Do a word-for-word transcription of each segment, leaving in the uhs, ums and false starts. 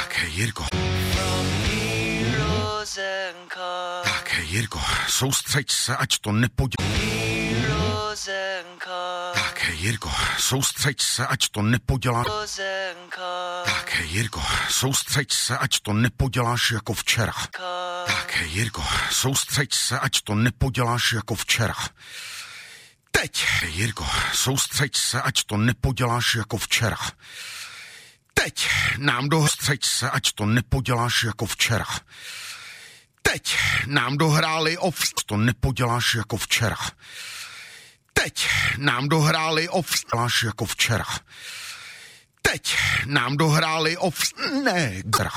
Tak, Jirko. Tak, Jirko, soustřeď se, ať to nepodělá. Tak, Jirko, soustřeď se, ať to nepodělá. Tak, Jirko, soustřeď se, ať to nepoděláš jako včera. Tak, Jirko, soustřeď se, ať to nepoděláš jako včera. Teď, Jirko, soustřeď se, ať to nepoděláš jako včera. Teď nám dostřeď se, ať to nepoděláš jako včera. Teď nám dohráli ovs, to nepoděláš jako včera. Teď nám dohráli ovs, jako včera. Teď nám dohráli ovs, ne, gra.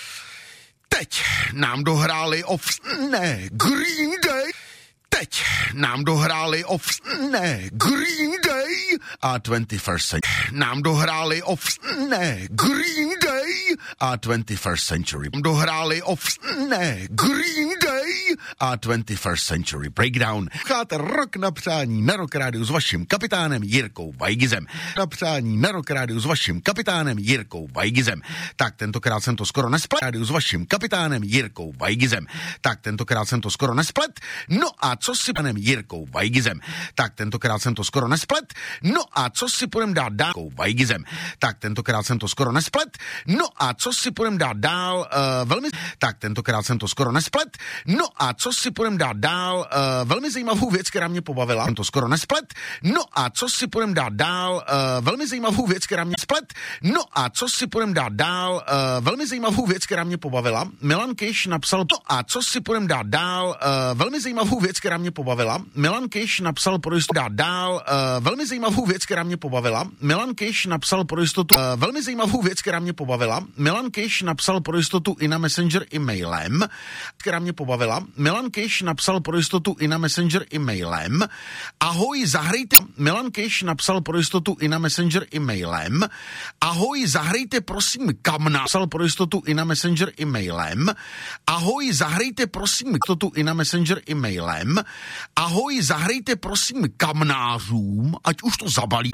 Teď nám dohráli ovs, ne, Green Day. Teď nám dohráli ovs, ne, Green Day a twenty-first century. Nám dohráli ovs, ne, Green Day a twenty-first century. Nám dohráli ovs, ne, Green Day a twenty-first century breakdown. Cháte Rok na přání na Rock Rádiu s vaším kapitánem Jirkou Vajgizem. Na přání na Rock Rádiu s vaším kapitánem Jirkou Vajgizem. Tak tentokrát jsem to skoro nesplet. Rádiu s vaším kapitánem Jirkou Vajgizem. Tak tentokrát jsem to skoro nesplet. No a co si panem Jirkou Vajgizem. Tak tentokrát jsem to skoro nesplet. No a co si půjdem dát dál Vajgizem. Tak tentokrát jsem to skoro nesplet. No a co si půjdem dát dál uh, velmi tak tentokrát jsem to skoro nesplet. No a co si půjdem dát dál uh, velmi zajímavou věc, která mě pobavila. Jsem to skoro nesplet. No a co si půjdem dát dál uh, velmi zajímavou věc, která mě splet. No a co si půjdem dát dál uh, velmi zajímavou věc, která mě pobavila. Milan Kiš napsal to a co si půjdem dát dál uh, velmi zajímavou věc, která mě pobavila. Milan Kiš napsal pro jistotu dát dál uh, velmi zajímavou věc, která mě pobavila. Milan Kiš napsal pro jistotu uh, velmi zajímavou věc, která mě pobavila. Milan Kiš napsal pro jistotu i na Messenger e-mailem, která mě pobavila. Milan Kiš napsal pro jistotu i na Messenger e-mailem. Ahoj, zahrajte. Milan Kiš napsal pro jistotu i na Messenger e-mailem. Ahoj, zahrajte prosím kam napsal pro jistotu i na Messenger e-mailem. Ahoj, zahrajte prosím jistotu i na Messenger e-mailem. Ahoj, zahrajte prosím kamnářům, ať už to zabalí.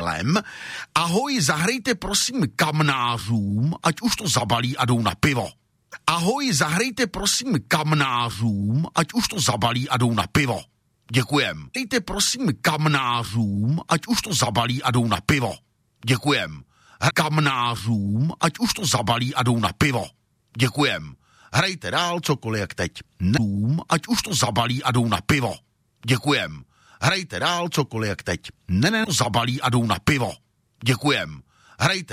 Ahoj, zahrajte prosím kamnářům, ať už to zabalí a jdou na pivo. Ahoj, zahrajte prosím kamnářům, ať už to zabalí a jdou na pivo. Děkujem. Dejte prosím kamnářům, ať už to zabalí a jdou na pivo. Děkujem. Kamnářům, ať už to zabalí a jdou na pivo. Děkujem. Hrajte dál cokoliv jak teď. Nům, ať už to zabalí a jdou na pivo. Děkujem. Hrajte dál cokoliv jak teď. Ne, ne, zabalí a jdou na pivo. Děkujem. Hrajte